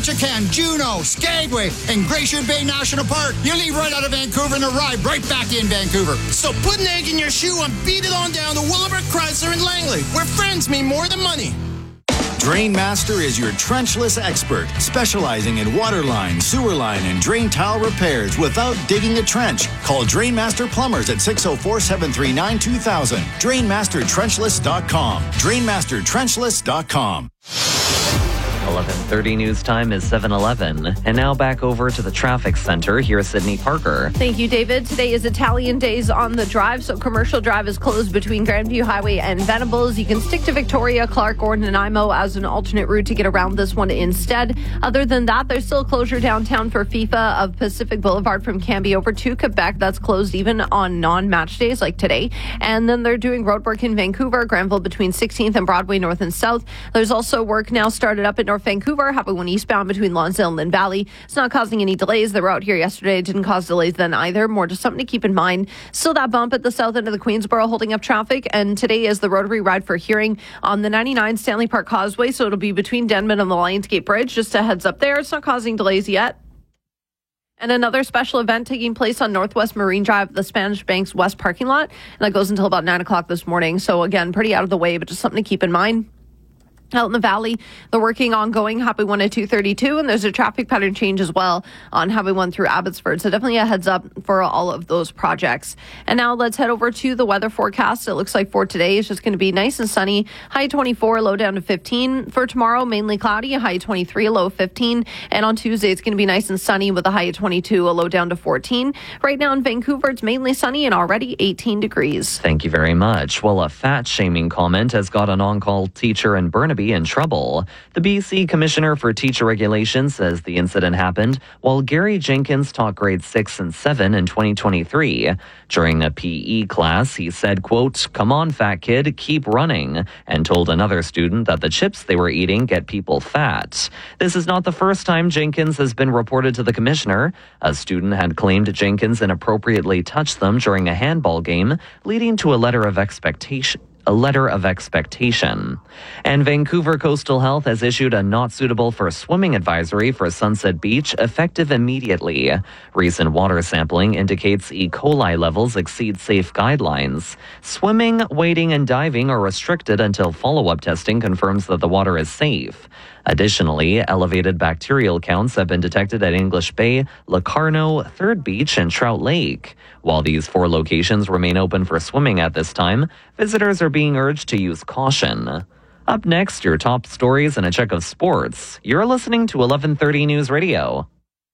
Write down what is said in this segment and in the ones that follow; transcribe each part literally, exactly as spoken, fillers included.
Ketchikan, Juneau, Skagway, and Glacier Bay National Park. You leave right out of Vancouver and arrive right back in Vancouver. So put an egg in your shoe and beat it on down to Willowbrook Chrysler in Langley, where friends mean more than money. Drainmaster is your trenchless expert, specializing in water line, sewer line, and drain tile repairs without digging a trench. Call Drainmaster Plumbers at six oh four, seven three nine, two thousand. Drainmaster Trenchless dot com. Drainmaster Trenchless dot com. eleven thirty news time is seven eleven. And now back over to the traffic center. Here's Sydney Parker. Thank you, David. Today is Italian Days on the Drive, so Commercial Drive is closed between Grandview Highway and Venables. You can stick to Victoria, Clark, or Nanaimo as an alternate route to get around this one instead. Other than that, there's still closure downtown for FIFA of Pacific Boulevard from Cambie over to Quebec. That's closed even on non-match days like today. And then they're doing roadwork in Vancouver, Granville between sixteenth and Broadway North and South. There's also work now started up in North Vancouver, Highway one eastbound between Lonsdale and Lynn Valley. It's not causing any delays. They were out here yesterday. It didn't cause delays then either. More just something to keep in mind. Still that bump at the south end of the Queensboro holding up traffic. And today is the Rotary Ride for Hearing on the ninety-nine Stanley Park Causeway. So it'll be between Denman and the Lionsgate Bridge. Just a heads up there. It's not causing delays yet. And another special event taking place on Northwest Marine Drive, the Spanish Bank's West parking lot. And that goes until about nine o'clock this morning. So again, pretty out of the way, but just something to keep in mind. Out in the valley, they're working ongoing Highway one at two thirty-two, and there's a traffic pattern change as well on Highway one through Abbotsford. So definitely a heads up for all of those projects. And now let's head over to the weather forecast. It looks like for today, it's just going to be nice and sunny. High twenty-four, low down to fifteen. For tomorrow, mainly cloudy, a high twenty-three, a low fifteen. And on Tuesday, it's going to be nice and sunny with a high of twenty-two, a low down to fourteen. Right now in Vancouver, it's mainly sunny and already eighteen degrees. Thank you very much. Well, a fat-shaming comment has got an on-call teacher in Burnaby in trouble. The B C Commissioner for Teacher Regulations says the incident happened while Gary Jenkins taught grades six and seven in twenty twenty-three. During a P E class, he said, quote, "Come on, fat kid, keep running," and told another student that the chips they were eating get people fat. This is not the first time Jenkins has been reported to the commissioner. A student had claimed Jenkins inappropriately touched them during a handball game, leading to a letter of expectation. A letter of expectation. And Vancouver Coastal Health has issued a not suitable for swimming advisory for Sunset Beach effective immediately. Recent water sampling indicates E. coli levels exceed safe guidelines. Swimming, wading, and diving are restricted until follow-up testing confirms that the water is safe. Additionally, elevated bacterial counts have been detected at English Bay, Locarno, Third Beach, and Trout Lake. While these four locations remain open for swimming at this time, visitors are being urged to use caution. Up next, your top stories and a check of sports. You're listening to eleven thirty News Radio.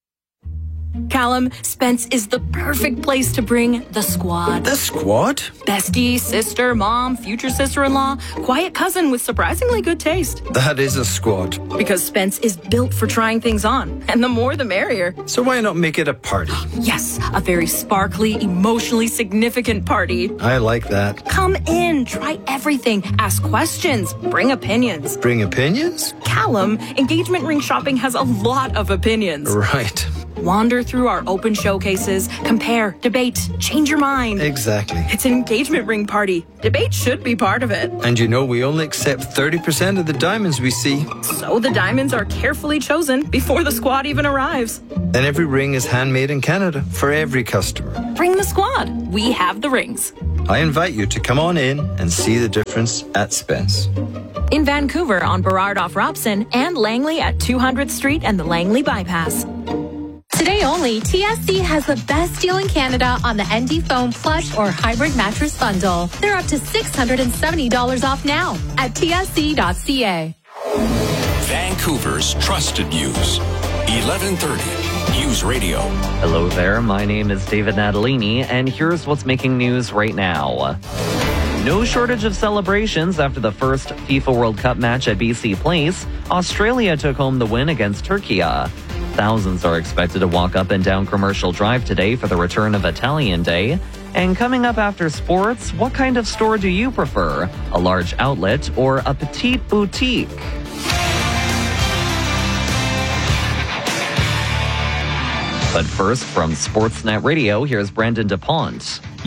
Callum, Spence is the perfect place to bring the squad. The squad? Bestie, sister, mom, future sister-in-law, quiet cousin with surprisingly good taste. That is a squad. Because Spence is built for trying things on, and the more the merrier. So why not make it a party? Yes, a very sparkly, emotionally significant party. I like that. Come in, try everything, ask questions, bring opinions. Bring opinions? Callum, engagement ring shopping has a lot of opinions. Right. Wander through our open showcases, compare, debate, change your mind. Exactly. It's an engagement ring party. Debate should be part of it. And you know we only accept thirty percent of the diamonds we see. So the diamonds are carefully chosen before the squad even arrives. And every ring is handmade in Canada for every customer. Bring the squad. We have the rings. I invite you to come on in and see the difference at Spence. In Vancouver on Burrard off Robson and Langley at two hundredth Street and the Langley Bypass. Today only, T S C has the best deal in Canada on the N D Foam Plush or Hybrid Mattress Bundle. They're up to six hundred seventy dollars off now at T S C dot C A. Vancouver's trusted news. eleven thirty News Radio. Hello there, my name is David Natalini, and here's what's making news right now. No shortage of celebrations after the first FIFA World Cup match at B C Place. Australia took home the win against Turkey. Thousands are expected to walk up and down Commercial Drive today for the return of Italian Day. And coming up after sports, what kind of store do you prefer? A large outlet or a petite boutique? But first, from Sportsnet Radio, here's Brandon DuPont.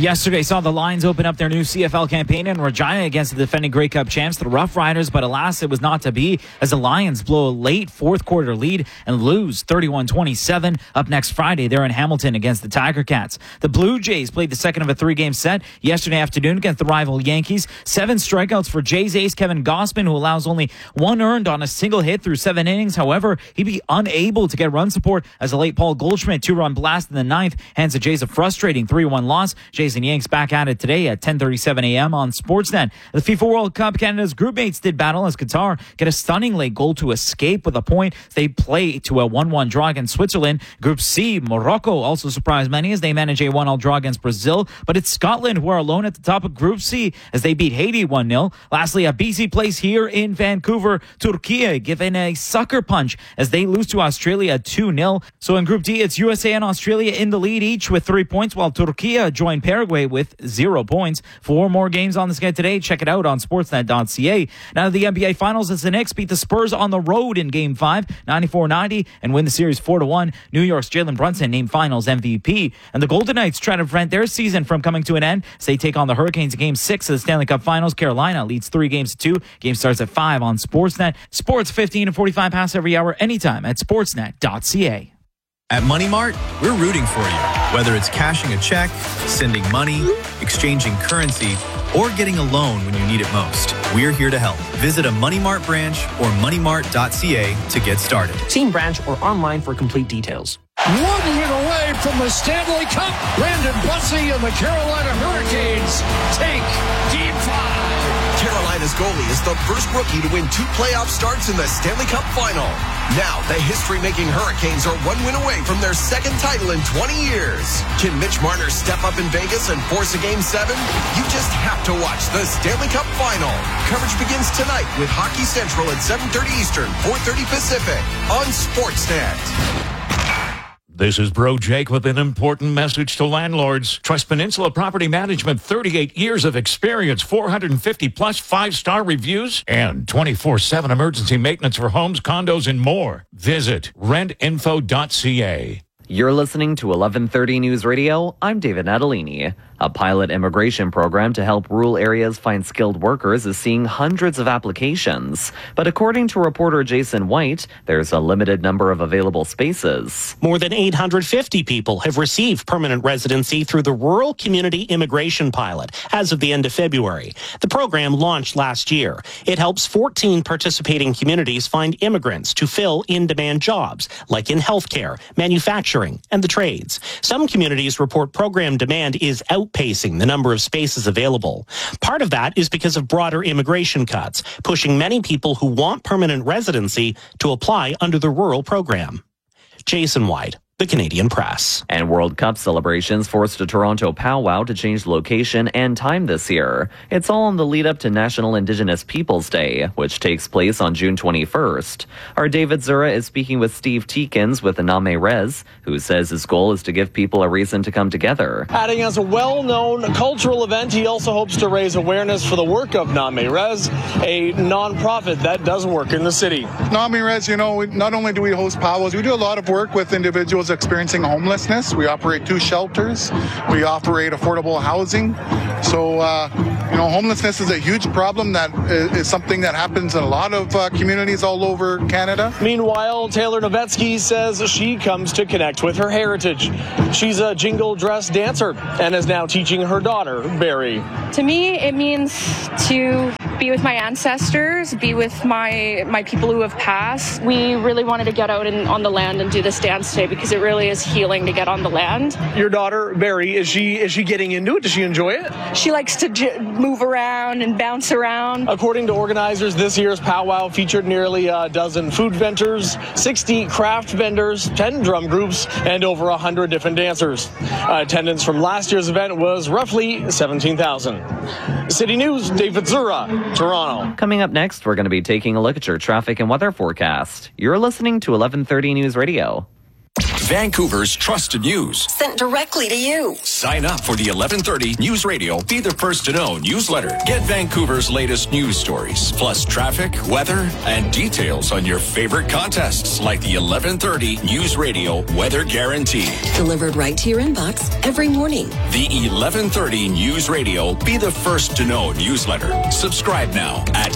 Yesterday saw the Lions open up their new C F L campaign in Regina against the defending Grey Cup champs, the Rough Riders, but alas, it was not to be as the Lions blow a late fourth quarter lead and lose thirty-one twenty-seven. Up next Friday, they're in Hamilton against the Tiger Cats. The Blue Jays played the second of a three-game set yesterday afternoon against the rival Yankees. Seven strikeouts for Jays ace Kevin Gausman, who allows only one earned on a single hit through seven innings. However, he'd be unable to get run support as a late Paul Goldschmidt two-run blast in the ninth hands the Jays a frustrating three one loss. Jays and Yanks back at it today at ten thirty-seven a.m. on Sportsnet. The FIFA World Cup, Canada's group mates did battle as Qatar get a stunning late goal to escape with a point. They play to a one one draw against Switzerland. Group C, Morocco also surprised many as they manage a one all draw against Brazil, but it's Scotland who are alone at the top of Group C as they beat Haiti one nil. Lastly, a B C place here in Vancouver, Turkey given a sucker punch as they lose to Australia two nil. So in Group D, it's U S A and Australia in the lead each with three points, while Turkey joined Paraguay with zero points. For more games on the schedule today, check it out on sportsnet dot c a. Now the N B A Finals as the Knicks beat the Spurs on the road in Game five, ninety-four ninety, and win the series four to one. New York's Jalen Brunson named Finals M V P. And the Golden Knights try to prevent their season from coming to an end as they take on the Hurricanes in Game six of the Stanley Cup Finals. Carolina leads three games to two. Game starts at five on Sportsnet. Sports fifteen to forty-five past every hour anytime at sportsnet dot c a. At Money Mart, we're rooting for you. Whether it's cashing a check, sending money, exchanging currency, or getting a loan when you need it most, we're here to help. Visit a Money Mart branch or money mart dot c a to get started. See branch or online for complete details. One win away from the Stanley Cup. Brandon Bussey and the Carolina Hurricanes take Game five. Carolina's goalie is the first rookie to win two playoff starts in the Stanley Cup Final. Now, the history-making Hurricanes are one win away from their second title in twenty years. Can Mitch Marner step up in Vegas and force a Game seven? You just have to watch the Stanley Cup Final. Coverage begins tonight with Hockey Central at seven thirty Eastern, four thirty Pacific on Sportsnet. This is Bro Jake with an important message to landlords. Trust Peninsula Property Management, thirty-eight years of experience, four hundred fifty plus five-star reviews, and twenty-four seven emergency maintenance for homes, condos, and more. Visit rent info dot c a. You're listening to eleven thirty News Radio. I'm David Natalini. A pilot immigration program to help rural areas find skilled workers is seeing hundreds of applications. But according to reporter Jason White, there's a limited number of available spaces. More than eight hundred fifty people have received permanent residency through the Rural Community Immigration Pilot as of the end of February. The program launched last year. It helps fourteen participating communities find immigrants to fill in-demand jobs, like in healthcare, manufacturing, and the trades. Some communities report program demand is outpacing the number of spaces available. Part of that is because of broader immigration cuts, pushing many people who want permanent residency to apply under the rural program. Jason White, The Canadian Press. And World Cup celebrations forced a Toronto powwow to change location and time this year. It's all in the lead up to National Indigenous Peoples Day, which takes place on June twenty-first. Our David Zura is speaking with Steve Teekins with Name Rez, who says his goal is to give people a reason to come together. Adding as a well-known cultural event, he also hopes to raise awareness for the work of Name Rez, a non-profit that does work in the city. Name Rez, you know, not only do we host powwows, we do a lot of work with individuals experiencing homelessness. We operate two shelters. We operate affordable housing. So, uh, you know, homelessness is a huge problem that is something that happens in a lot of uh, communities all over Canada. Meanwhile, Taylor Novetsky says she comes to connect with her heritage. She's a jingle dress dancer and is now teaching her daughter, Barry. To me, it means to be with my ancestors, be with my my people who have passed. We really wanted to get out and on the land and do this dance today because it really is healing to get on the land. Your daughter, Barry, is she is she getting into it? Does she enjoy it? She likes to j- move around and bounce around. According to organizers, this year's powwow featured nearly a dozen food vendors, sixty craft vendors, ten drum groups, and over one hundred different dancers. Uh, attendance from last year's event was roughly seventeen thousand. City News, David Zura, Toronto. Coming up next, we're going to be taking a look at your traffic and weather forecast. You're listening to eleven thirty News Radio. Vancouver's trusted news. Sent directly to you. Sign up for the eleven thirty News Radio Be the First to Know newsletter. Get Vancouver's latest news stories, plus traffic, weather, and details on your favorite contests like the eleven thirty News Radio Weather Guarantee. Delivered right to your inbox every morning. The eleven thirty News Radio Be the First to Know newsletter. Subscribe now at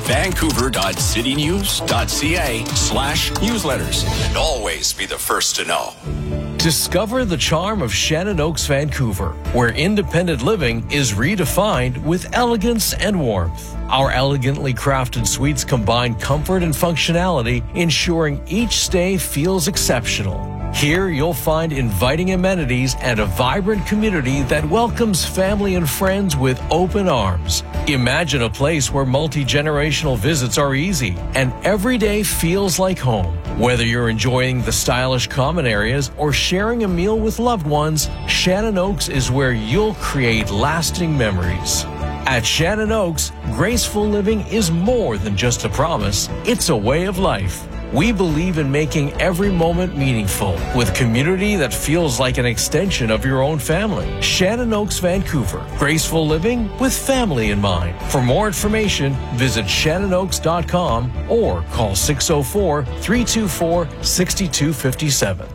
vancouver.citynews.ca slash newsletters. And always be the first to know. Discover the charm of Shannon Oaks, Vancouver, where independent living is redefined with elegance and warmth. Our elegantly crafted suites combine comfort and functionality, ensuring each stay feels exceptional. Here you'll find inviting amenities and a vibrant community that welcomes family and friends with open arms. Imagine a place where multi-generational visits are easy and every day feels like home. Whether you're enjoying the stylish common areas or sharing a meal with loved ones, Shannon Oaks is where you'll create lasting memories. At Shannon Oaks, graceful living is more than just a promise, it's a way of life. We believe in making every moment meaningful with community that feels like an extension of your own family. Shannon Oaks, Vancouver. Graceful living with family in mind. For more information, visit shannon oaks dot com or call six oh four, three two four, six two five seven.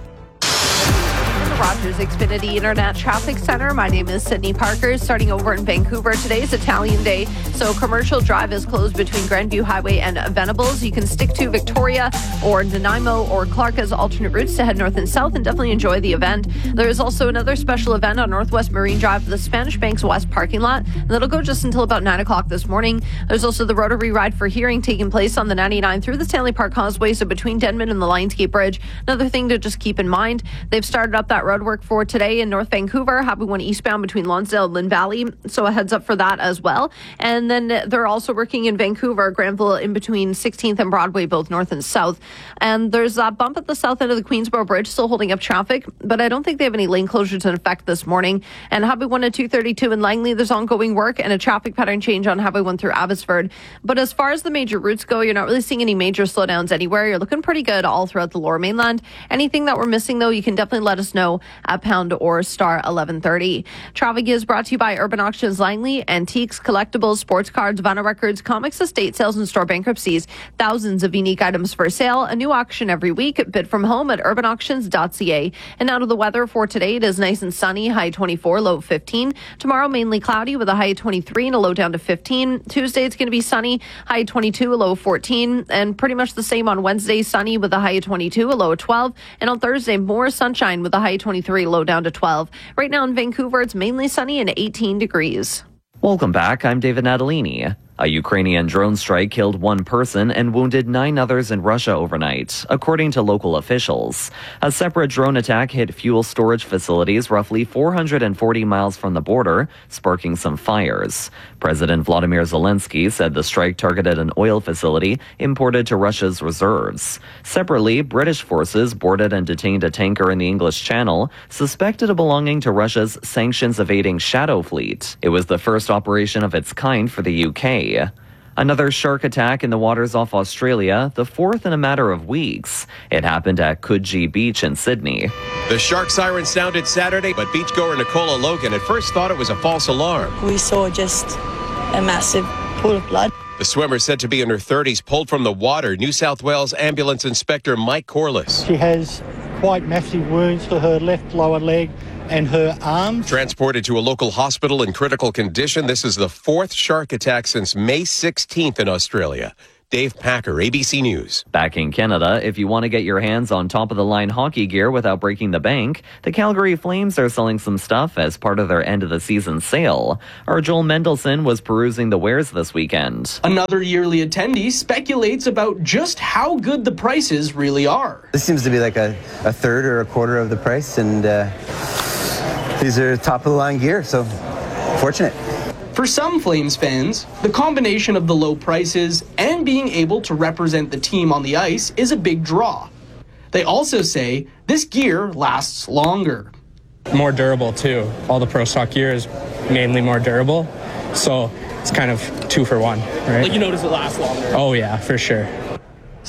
Rogers Xfinity Internet Traffic Center. My name is Sydney Parker. Starting over in Vancouver, today is Italian Day, so Commercial Drive is closed between Grandview Highway and Venables. You can stick to Victoria or Nanaimo or Clark as alternate routes to head north and south and definitely enjoy the event. There is also another special event on Northwest Marine Drive, the Spanish Banks West parking lot, and that'll go just until about nine o'clock this morning. There's also the Rotary Ride for Hearing taking place on the ninety-nine through the Stanley Park Causeway, so between Denman and the Lionsgate Bridge. Another thing to just keep in mind, they've started up that road work for today in North Vancouver, Happy One eastbound between Lonsdale and Lynn Valley, so a heads up for that as well. And then they're also working in Vancouver, Granville, in between sixteenth and Broadway, both north and south. And there's a bump at the south end of the Queensboro Bridge, still holding up traffic, but I don't think they have any lane closures in effect this morning. And Highway one to two thirty-two in Langley, there's ongoing work and a traffic pattern change on Highway one through Abbotsford. But as far as the major routes go, you're not really seeing any major slowdowns anywhere. You're looking pretty good all throughout the Lower Mainland. Anything that we're missing, though, you can definitely let us know at pound or star eleven thirty. Traffic is brought to you by Urban Auctions Langley, antiques, collectibles, sports cards, vinyl records, comics, estate sales, and store bankruptcies. Thousands of unique items for sale. A new auction every week. Bid from home at urban auctions dot c a. And now to the weather for today. It is nice and sunny, high twenty-four, low fifteen. Tomorrow, mainly cloudy with a high twenty-three and a low down to fifteen. Tuesday, it's going to be sunny, high twenty-two, a low fourteen. And pretty much the same on Wednesday, sunny with a high of twenty-two, a low of twelve. And on Thursday, more sunshine with a high of twenty-three, low down to twelve. Right now in Vancouver, it's mainly sunny and eighteen degrees. Welcome back. I'm David Natalini. A Ukrainian drone strike killed one person and wounded nine others in Russia overnight, according to local officials. A separate drone attack hit fuel storage facilities roughly four hundred forty miles from the border, sparking some fires. President Vladimir Zelensky said the strike targeted an oil facility imported to Russia's reserves. Separately, British forces boarded and detained a tanker in the English Channel, suspected of belonging to Russia's sanctions-evading Shadow Fleet. It was the first operation of its kind for the U K. Another shark attack in the waters off Australia, the fourth in a matter of weeks. It happened at Coogee Beach in Sydney. The shark siren sounded Saturday, but beachgoer Nicola Logan at first thought it was a false alarm. We saw just a massive pool of blood. The swimmer, said to be in her thirties, pulled from the water. New South Wales Ambulance Inspector Mike Corliss. She has quite massive wounds to her left lower leg and her arms. Transported to a local hospital in critical condition. This is the fourth shark attack since May sixteenth in Australia. Dave Packer, A B C News. Back in Canada, if you want to get your hands on top-of-the-line hockey gear without breaking the bank, the Calgary Flames are selling some stuff as part of their end-of-the-season sale. Our Joel Mendelson was perusing the wares this weekend. Another yearly attendee speculates about just how good the prices really are. This seems to be like a, a third or a quarter of the price, and uh, these are top-of-the-line gear, so fortunate. For some Flames fans, the combination of the low prices and being able to represent the team on the ice is a big draw. They also say this gear lasts longer. More durable too. All the Pro Stock gear is mainly more durable, so it's kind of two for one, right? Like you notice it lasts longer. Oh yeah, for sure.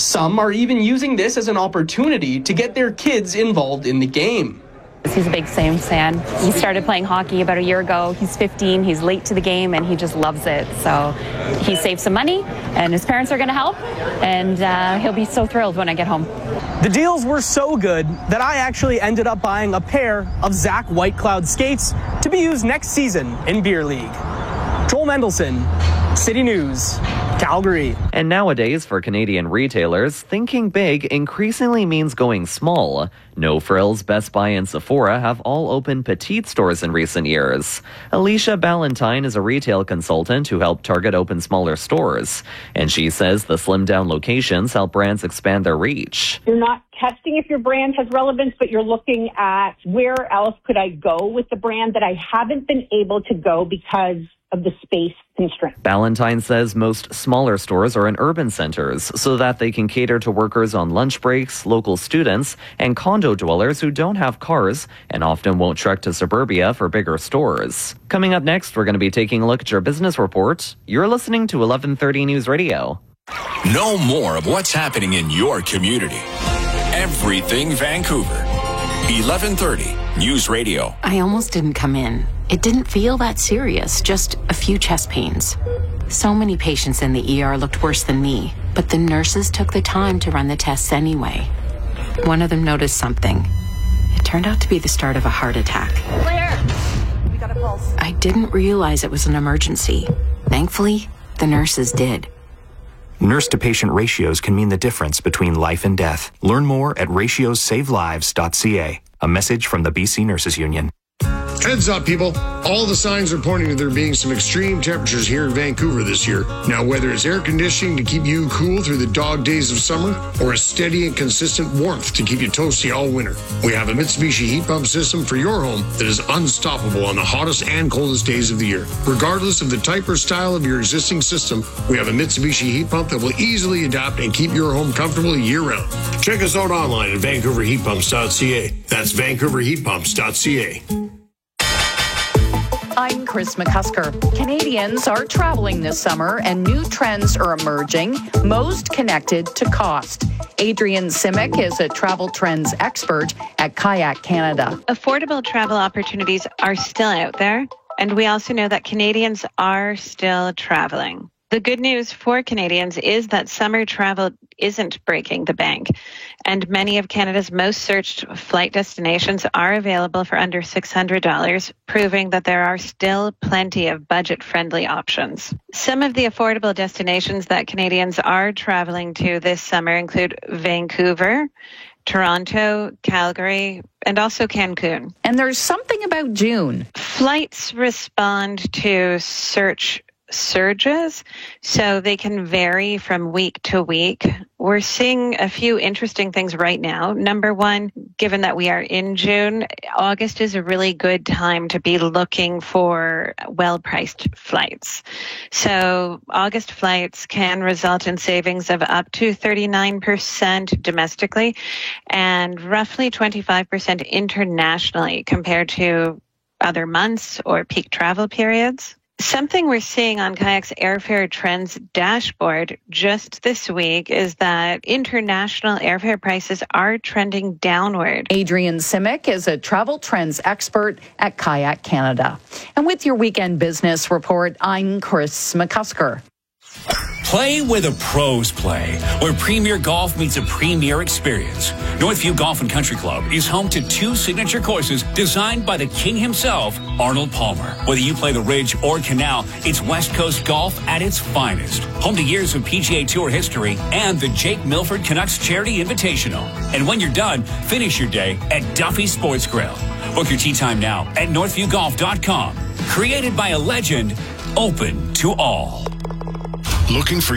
Some are even using this as an opportunity to get their kids involved in the game. He's a big Flames fan. He started playing hockey about a year ago. He's fifteen. He's late to the game, and he just loves it. So he saved some money, and his parents are going to help, and uh, he'll be so thrilled when I get home. The deals were so good that I actually ended up buying a pair of Zach Whitecloud skates to be used next season in Beer League. Joel Mendelson, City News, Calgary. And nowadays, for Canadian retailers, thinking big increasingly means going small. No Frills, Best Buy, and Sephora have all opened petite stores in recent years. Alicia Ballantyne is a retail consultant who helped Target open smaller stores. And she says the slimmed-down locations help brands expand their reach. You're not testing if your brand has relevance, but you're looking at where else could I go with the brand that I haven't been able to go because of the space constraint. Ballantyne says most smaller stores are in urban centers so that they can cater to workers on lunch breaks, local students, and condo dwellers who don't have cars and often won't trek to suburbia for bigger stores. Coming up next, we're going to be taking a look at your business report. You're listening to eleven thirty News Radio. Know more of what's happening in your community. Everything Vancouver. eleven thirty News Radio. I almost didn't come in. It didn't feel that serious, just a few chest pains. So many patients in the E R looked worse than me, but the nurses took the time to run the tests anyway. One of them noticed something. It turned out to be the start of a heart attack. Claire, we got a pulse. I didn't realize it was an emergency. Thankfully, the nurses did. Nurse-to-patient ratios can mean the difference between life and death. Learn more at ratios save lives dot c a. A message from the B C Nurses Union. Heads up, people. All the signs are pointing to there being some extreme temperatures here in Vancouver this year. Now, whether it's air conditioning to keep you cool through the dog days of summer or a steady and consistent warmth to keep you toasty all winter, we have a Mitsubishi heat pump system for your home that is unstoppable on the hottest and coldest days of the year. Regardless of the type or style of your existing system, we have a Mitsubishi heat pump that will easily adapt and keep your home comfortable year-round. Check us out online at vancouver heat pumps dot c a. That's vancouver heat pumps dot c a. I'm Chris McCusker. Canadians are traveling this summer and new trends are emerging, most connected to cost. Adrienne Simic is a travel trends expert at Kayak Canada. Affordable travel opportunities are still out there, and we also know that Canadians are still traveling. The good news for Canadians is that summer travel isn't breaking the bank, and many of Canada's most searched flight destinations are available for under six hundred dollars, proving that there are still plenty of budget-friendly options. Some of the affordable destinations that Canadians are traveling to this summer include Vancouver, Toronto, Calgary, and also Cancun. And there's something about June. Flights respond to search surges, so they can vary from week to week. We're seeing a few interesting things right now. Number one, given that we are in June, August is a really good time to be looking for well-priced flights. So August flights can result in savings of up to thirty-nine percent domestically and roughly twenty-five percent internationally compared to other months or peak travel periods. Something we're seeing on Kayak's Airfare Trends dashboard just this week is that international airfare prices are trending downward. Adrienne Simic is a travel trends expert at Kayak Canada. And with your weekend business report, I'm Chris McCusker. Play where the pros play, where Premier Golf meets a premier experience. Northview Golf and Country Club is home to two signature courses designed by the king himself, Arnold Palmer. Whether you play the Ridge or Canal, it's West Coast golf at its finest. Home to years of P G A Tour history and the Jake Milford Canucks Charity Invitational. And when you're done, finish your day at Duffy Sports Grill. Book your tee time now at northview golf dot com. Created by a legend, open to all. Looking for